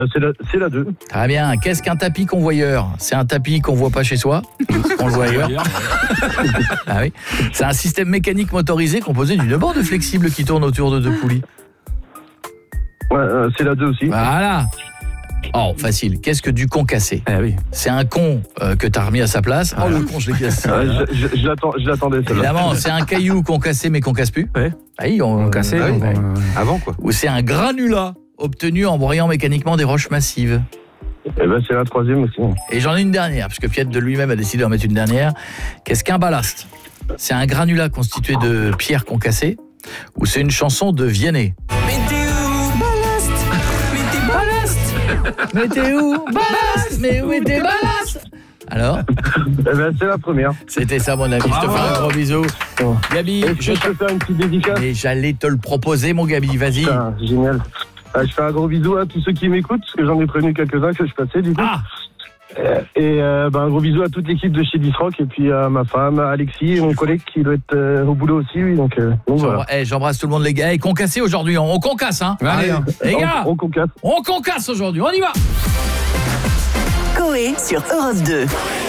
C'est la 2. Très bien. Qu'est-ce qu'un tapis convoyeur? C'est un tapis qu'on voit pas chez soi, on le voit ailleurs. Ah oui. C'est un système mécanique motorisé composé d'une bande flexible qui tourne autour de 2 poulies. Ouais, c'est la 2 aussi. Voilà. Oh, facile. Qu'est-ce que du concassé? Oui. C'est un con que t'as remis à sa place. Oh, le con, je l'ai cassé. Je l'attendais, celle-là. Évidemment, c'est un caillou concassé mais qu'on casse plus. Ouais. Ah oui, on cassé. Avant, quoi. Ou c'est un granulat obtenu en broyant mécaniquement des roches massives. Eh ben, c'est la 3e aussi. Et j'en ai une dernière, puisque Piet de lui-même a décidé d'en mettre une dernière. Qu'est-ce qu'un ballast? C'est un granulat constitué de pierres concassées, ou c'est une chanson de Vianney? Mais t'es où, ballast? Mais où est tes ballast? Alors? Eh ben, c'est la première. C'était ça, mon ami. Je te fais un gros bisou. Gabi, je peux faire une petite dédicace. Et j'allais te le proposer, mon Gabi, vas-y. Putain, génial. Je fais un gros bisou à tous ceux qui m'écoutent, parce que j'en ai prévenu quelques-uns que je passais, du coup. Ah. Et un gros bisou à toute l'équipe de chez Disrock, et puis à ma femme, à Alexis, et mon collègue qui doit être au boulot aussi, oui. Donc voilà. J'embrasse tout le monde, les gars. Et concassé aujourd'hui, on concasse, hein. Allez, les gars, on concasse. On concasse aujourd'hui, on y va. Coé sur Europe 2.